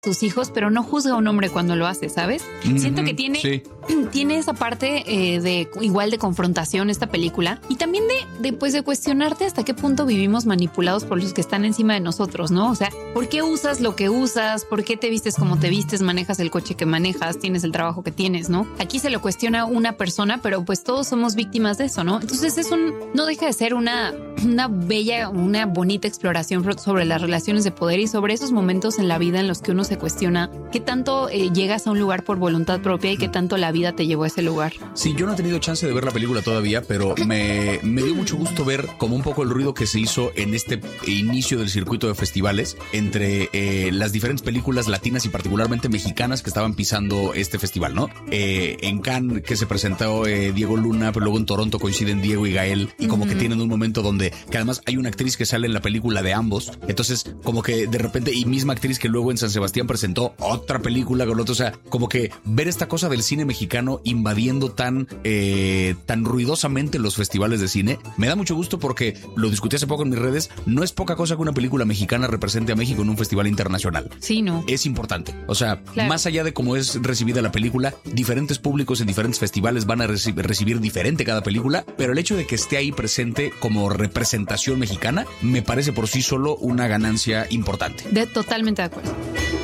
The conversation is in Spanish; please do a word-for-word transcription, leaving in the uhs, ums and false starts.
sus hijos, pero no juzga a un hombre cuando lo hace, ¿sabes? Mm-hmm, Siento que tiene, sí. tiene esa parte eh, de igual de confrontación esta película y también de, de, pues, de cuestionarte hasta qué punto vivimos manipulados por los que están encima de nosotros, ¿no? O sea, ¿por qué usas lo que usas? ¿Por qué te vistes como te vistes? ¿Manejas el coche que manejas? ¿Tienes el trabajo que tienes, no? Aquí se lo cuestiona una persona, pero pues todos somos víctimas de eso, ¿no? Entonces es un, no deja de ser una, una bella, una bonita exploración sobre las relaciones de poder y sobre esos momentos en la vida en los que uno se cuestiona qué tanto eh, llegas a un lugar por voluntad propia y qué tanto la vida te llevó a ese lugar. Sí, yo no he tenido chance de ver la película todavía, pero me, me dio mucho gusto ver como un poco el ruido que se hizo en este inicio del circuito de festivales entre eh, las diferentes películas latinas y particularmente mexicanas que estaban pisando este festival, ¿no? Eh, en Cannes, que se presentó eh, Diego Luna, pero luego en Toronto coinciden Diego y Gael y como uh-huh. que tienen un momento donde, que además hay una actriz que sale en la película de ambos, entonces como que de repente, y misma actriz que luego en San Sebastián presentó otra película con otro, o sea, como que ver esta cosa del cine mexicano invadiendo tan eh, tan ruidosamente los festivales de cine, me da mucho gusto porque lo discutí hace poco en mis redes, no es poca cosa que una película mexicana represente a México en un festival internacional. Sí, no. Es importante, o sea, claro. Más allá de cómo es recibida la película, diferentes públicos en diferentes festivales van a reci- recibir diferente cada película, pero el hecho de que esté ahí presente como representación mexicana, me parece por sí solo una ganancia importante. De, totalmente de acuerdo.